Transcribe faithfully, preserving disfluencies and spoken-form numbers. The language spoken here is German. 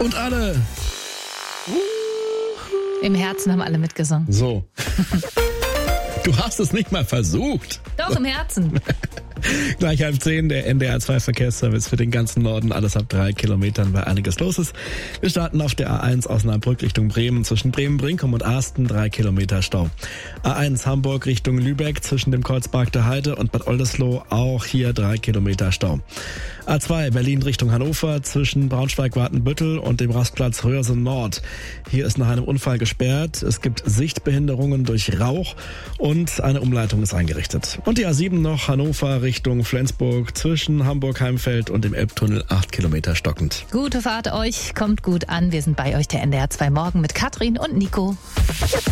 Und alle. Im Herzen haben alle mitgesungen. So. Du hast es nicht mal versucht. Doch, im Herzen. Gleich halb zehn, der N D R zwei Verkehrsservice für den ganzen Norden. Alles ab drei Kilometern, weil einiges los ist. Wir starten auf der A eins Osnabrück Richtung Bremen. Zwischen Bremen-Brinkum und Asten drei Kilometer Stau. A eins Hamburg Richtung Lübeck zwischen dem Kreuzberg der Heide und Bad Oldesloe auch hier drei Kilometer Stau. A zwei Berlin Richtung Hannover zwischen Braunschweig-Wartenbüttel und dem Rastplatz Röhrsen Nord. Hier ist nach einem Unfall gesperrt. Es gibt Sichtbehinderungen durch Rauch und eine Umleitung ist eingerichtet. Und die A sieben noch Hannover Richtung Flensburg zwischen Hamburg-Heimfeld und dem Elbtunnel acht Kilometer stockend. Gute Fahrt euch, kommt gut an. Wir sind bei euch, der N D R zwei Morgen mit Katrin und Nico.